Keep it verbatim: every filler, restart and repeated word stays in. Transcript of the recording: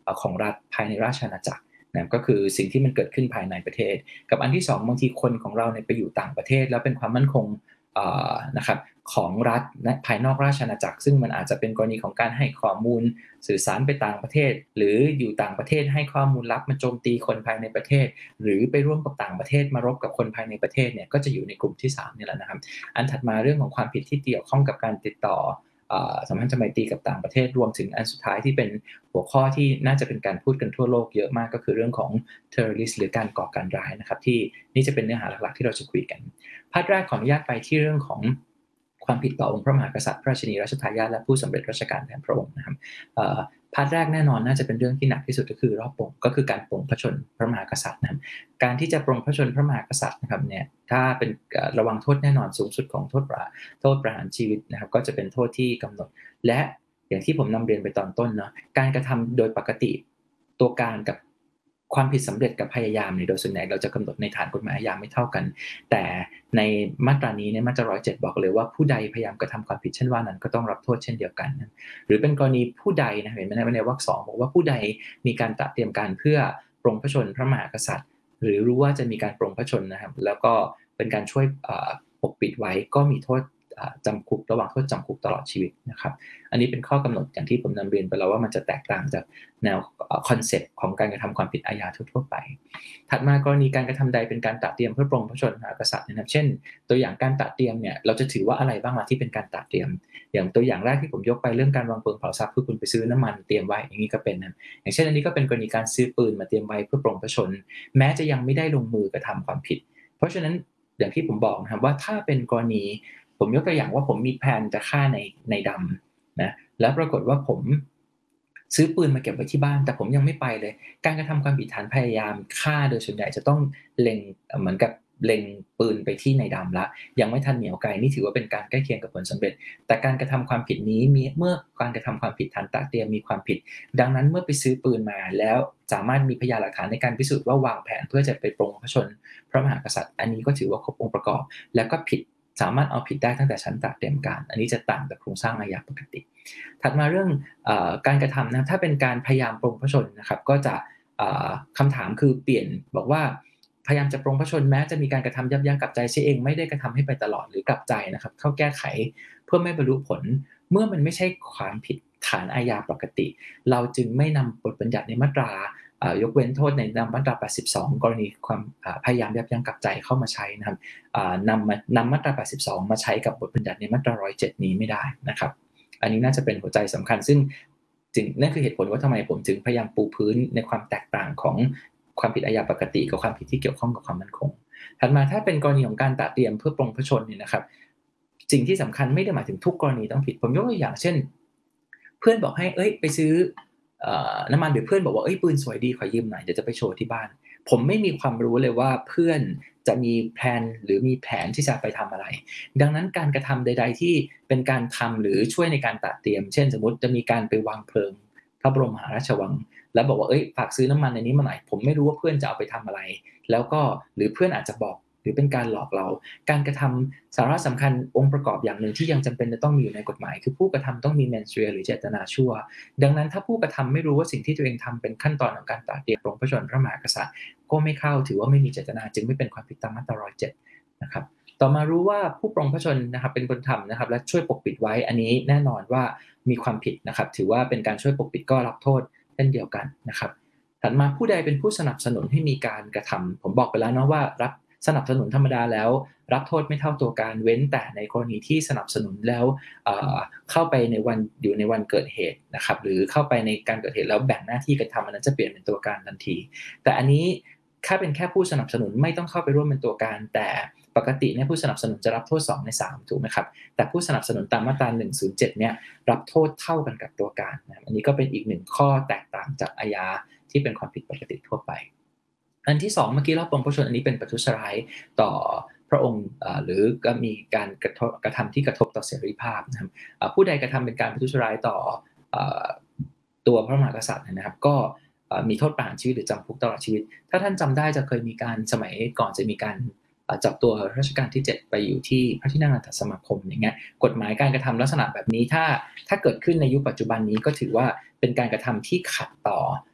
เอ่อของรัฐภายในราชอาณาจักรนะก็คือสิ่งที่มันเกิดขึ้นภายในประเทศกับอันที่สองบางทีคนของเราเนี่ยไปอยู่ต่างประเทศแล้วเป็นความมั่นคงเอ่อนะครับของรัฐนะภายนอกราชอาณาจักรซึ่งมันอาจจะเป็นกรณีของการให้ข้อมูลสื่อสารไปต่างประเทศหรืออยู่ต่างประเทศให้ข้อมูลลับมาโจมตีคนภายในประเทศหรือไปร่วมกับต่างประเทศมารบกับคนภายในประเทศเนี่ยก็จะอยู่ในกลุ่มที่สามนี่แหละนะครับอันถัดมาเรื่องของความผิดที่เกี่ยวข้องกับการติดต่อเอ่อสัมพันธไมตรีกับต่างประเทศรวมถึงอันสุดท้ายที่เป็นหัวข้อที่น่าจะเป็นการพูดกันทั่วโลกเยอะมากก็คือเรื่องของ terrorist หรือการก่อการร้ายนะครับที่นี่จะเป็นเนื้อหาหลักๆที่เราจะคุยกันพาร์ทแรกขออนุญาตไปที่เรื่องของความผิดต่อองค์พระมหากษัตริย์พระราชินีรัชทายาทและผู้สำเร็จราชการแทนพระองค์นะครับเอ่อพาร์ทแรกแน่นอนน่าจะเป็นเรื่องที่หนักที่สุดก็คือรอบปลงก็คือการปลงพระชนพระมหากษัตริย์นะครับการที่จะปลงพระชนพระมหากษัตริย์นะครับเนี่ยถ้าเป็นระวังโทษแน่นอนสูงสุดของโทษประโทษประหารชีวิตนะครับก็จะเป็นโทษที่กำหนดและอย่างที่ผมนำเรียนไปตอนต้นเนาะการกระทำโดยปกติตัวการกับความผิดสำเร็จกับพยายามเนี่ยโดยส่วนใหญ่เราจะกำหนดในฐานกฎหมายอาญาไม่เท่ากันแต่ในมาตรานี้ในมาตราหนึ่งร้อยเจ็ดบอกเลยว่าผู้ใดพยายามกระทำความผิดเช่นว่านั้นก็ต้องรับโทษเช่นเดียวกันหรือเป็นกรณีผู้ใดนะเห็นไหมในวรรคสองบอกว่าผู้ใดมีการตระเตรียมการเพื่อปลงพระชนพระมหากษัตริย์หรือรู้ว่าจะมีการปลงพระชนนะครับแล้วก็เป็นการช่วยปกปิดไว้ก็มีโทษจำคุกระหว่างโทษจำคุกตลอดชีวิตนะครับอันนี้เป็นข้อกำหนดอย่างที่ผมนำเรียนไปแล้วว่ามันจะแตกต่างจากแนวคอนเซ็ปต์ของการกระทำความผิดอาญาทั่วๆไปถัดมากรณีการกระทำใดเป็นการตระเตรียมเพื่อปลงพระชนมหากษัตริย์นะครับเช่นตัวอย่างการตระเตรียมเนี่ยเราจะถือว่าอะไรบ้างล่ะที่เป็นการตระเตรียมอย่างตัวอย่างแรกที่ผมยกไปเรื่องการวางเพลิงเผาทรัพย์คือคุณไปซื้อน้ำมันเตรียมไว้อย่างนี้ก็เป็นนะอย่างเช่นอันนี้ก็เป็นกรณีการซื้อปืนมาเตรียมไว้เพื่อปลงพระชนแม้จะยังไม่ได้ลงมือกระทำความผิดเพราะฉะนั้นอย่างที่ผมบอกนะครับว่าถ้าเป็นกรณีผมยกตัวอย่างว่าผมมีแผนจะฆ่าในในดำนะแล้วปรากฏว่าผมซื้อปืนมาเก็บไว้ที่บ้านแต่ผมยังไม่ไปเลยการกระทำความผิดฐานพยายามฆ่าโดยส่วนใหญ่จะต้องเล็งเหมือนกับเล็งปืนไปที่ในดำละยังไม่ทันเหนียวไกลนี่ถือว่าเป็นการใกล้เคียงกับผลสำเร็จแต่การกระทำความผิดนี้มีเมื่อการกระทำความผิดฐานตระเตรียมมีความผิดดังนั้นเมื่อไปซื้อปืนมาแล้วสามารถมีพยานหลักฐานในการพิสูจน์ว่าวางแผนเพื่อจะไปปลงพระชนพระมหากษัตริย์อันนี้ก็ถือว่าครบองค์ประกอบแล้วก็ผิดสามารถเอาผิดได้ตั้งแต่ชั้นตระเตรียมการอันนี้จะต่างจากโครงสร้างอาญาปกติถัดมาเรื่องเอ่อการกระทำนะถ้าเป็นการพยายามปลงพระชนนะครับก็จะเอ่อคำถามคือเปลี่ยนบอกว่าพยายามจะปลงพระชนแม้จะมีการกระทำยับยั้งกลับใจเสียเองไม่ได้กระทำให้ไปตลอดหรือกลับใจนะครับเข้าแก้ไขเพื่อไม่บรรลุผลเมื่อมันไม่ใช่ความผิดฐานอาญาปกติเราจึงไม่นำบทบัญญัติในมาตรายกเว้นโทษในมาตราแปดสิบสองกรณีความพยายามยับยั้งกลับใจเข้ามาใช้นะครับนำมานำมาตราแปดสิบสองมาใช้กับบทบัญญัติในมาตราหนึ่งร้อยเจ็ดนี้ไม่ได้นะครับอันนี้น่าจะเป็นหัวใจสำคัญซึ่งจึงนั่นคือเหตุผลว่าทำไมผมจึงพยายามปูพื้นในความแตกต่างของความผิดอาญาปกติกับความผิดที่เกี่ยวข้องกับความมั่นคงถัดมาถ้าเป็นกรณีของการตระเตรียมเพื่อปลงพระชนเนี่ยนะครับสิ่งที่สำคัญไม่ได้หมายถึงทุกกรณีต้องผิดผมยกตัวอย่างเช่นเพื่อนบอกให้เอ้ยไปซื้อน้ำมันหรือเพื่อนบอกว่าเอ้ยปืนสวยดีขอยืมหน่อยเดี๋ยวจะไปโชว์ที่บ้านผมไม่มีความรู้เลยว่าเพื่อนจะมีแผนหรือมีแผนที่จะไปทำอะไรดังนั้นการกระทำใดๆที่เป็นการทำหรือช่วยในการตระเตรียมเช่นสมมติจะมีการไปวางเพลิงพระบรมมหาราชวังแล้วบอกว่าเอ้ยฝากซื้อน้ำมันในนี้มาหน่อยผมไม่รู้ว่าเพื่อนจะเอาไปทำอะไรแล้วก็หรือเพื่อนอาจจะบอกหรือเป็นการหลอกเราการกระทำสาระสำคัญองค์ประกอบอย่างหนึ่งที่ยังจำเป็นจะต้องมีอยู่ในกฎหมายคือผู้กระทำต้องมี mens rea หรือเจตนาชั่วดังนั้นถ้าผู้กระทำไม่รู้ว่าสิ่งที่ตัวเองทำเป็นขั้นตอนของการตระเตรียมปลงพระชนพระมหากษัตริย์ก็ไม่เข้าถือว่าไม่มีเจตนาจึงไม่เป็นความผิดตามมาตราหนึ่งร้อยเจ็ดนะครับต่อมารู้ว่าผู้ปลงพระชนนะครับเป็นคนทำนะครับและช่วยปกปิดไว้อันนี้แน่นอนว่ามีความผิดนะครับถือว่าเป็นการช่วยปกปิดก็รับโทษเช่นเดียวกันนะครับถัดมาผู้ใดเป็นผู้สนับสนุนให้มีการกระทำผมบอกไปแล้วเนาะว่ารับสนับสนุนธรรมดาแล้วรับโทษไม่เท่าตัวการเว้นแต่ในกรณีที่สนับสนุนแล้วเอ่อเข้าไปในวันอยู่ในวันเกิดเหตุนะครับหรือเข้าไปในการเกิดเหตุแล้วแบ่งหน้าที่กันทำอันนั้นจะเปลี่ยนเป็นตัวการทันทีแต่อันนี้ถ้าเป็นแค่ผู้สนับสนุนไม่ต้องเข้าไปร่วมเป็นตัวการแต่ปกติเนี่ยผู้สนับสนุนจะรับโทษสองในสามถูกไหมครับแต่ผู้สนับสนุนตามมาตราหนึ่งศูนย์เจ็ดเนี่ยรับโทษเท่ากันกับตัวการนะอันนี้ก็เป็นอีกหนึ่งข้อแตกต่างจากอาญาที่เป็นความผิดปกติทั่วไปอันที่สองเมื่อกี้เราปลงพระชนอันนี้เป็นประทุษร้ายต่อพระองค์หรือก็มีการกระทบกระทำที่กระทบต่อเสรีภาพนะครับผู้ใดกระทำเป็นการประทุษร้ายต่อตัวพระมหากษัตริย์นะครับก็มีโทษประหารชีวิตหรือจำคุกตลอดชีวิตถ้าท่านจำได้จะเคยมีการสมัยก่อนจะมีการจับตัวรัชกาลที่เจ็ดไปอยู่ที่พระที่นั่งอัฏฐสมาคมอย่างเงี้ยกฎหมายการกระทำลักษณะแบบนี้ถ้าถ้าเกิดขึ้นในยุคปัจจุบันนี้ก็ถือว่าเป็นการกระทำที่ขัดต่อ